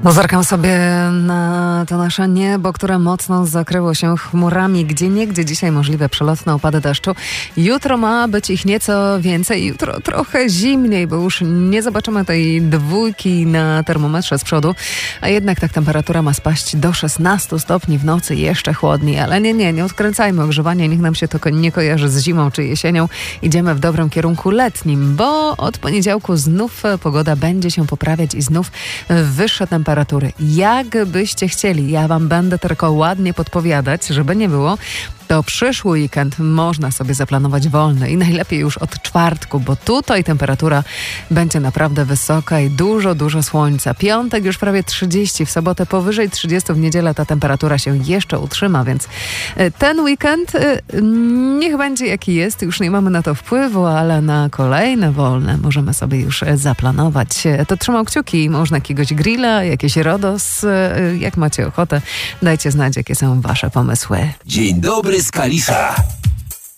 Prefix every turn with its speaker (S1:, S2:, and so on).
S1: Zerkam sobie na to nasze niebo, które mocno zakryło się chmurami. Gdzieniegdzie dzisiaj możliwe przelotne opady deszczu. Jutro ma być ich nieco więcej. Jutro trochę zimniej, bo już nie zobaczymy tej 2 na termometrze z przodu. A jednak tak temperatura ma spaść do 16 stopni w nocy, jeszcze chłodniej. Ale nie odkręcajmy ogrzewania. Niech nam się to nie kojarzy z zimą czy jesienią. Idziemy w dobrym kierunku letnim, bo od poniedziałku znów pogoda będzie się poprawiać i znów wyższe temperatury. Jak byście chcieli, ja wam będę tylko ładnie podpowiadać, żeby nie było, to przyszły weekend można sobie zaplanować wolny i najlepiej już od czwartku, bo tutaj temperatura będzie naprawdę wysoka i dużo słońca. Piątek już prawie 30, w sobotę powyżej 30, w niedzielę ta temperatura się jeszcze utrzyma, więc ten weekend niech będzie jaki jest, już nie mamy na to wpływu, ale na kolejne wolne możemy sobie już zaplanować. To trzymam kciuki, można jakiegoś grilla, jakieś rodos, jak macie ochotę, dajcie znać, jakie są wasze pomysły.
S2: Dzień dobry z Kalisza.